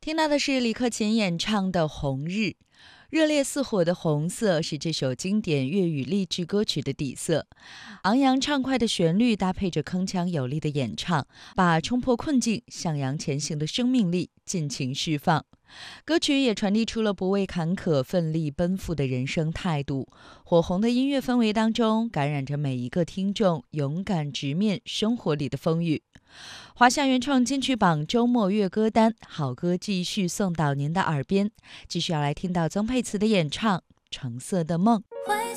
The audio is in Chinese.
听到的是李克勤演唱的《红日》。热烈似火的红色是这首经典粤语励志歌曲的底色，昂扬畅快的旋律搭配着铿锵有力的演唱，把冲破困境、向阳前行的生命力尽情释放。歌曲也传递出了不畏坎坷、奋力奔赴的人生态度。火红的音乐氛围当中，感染着每一个听众，勇敢直面生活里的风雨。华夏原创金曲榜周末乐歌单，好歌继续送到您的耳边。继续要来听到曾沛慈的演唱《橙色的梦》。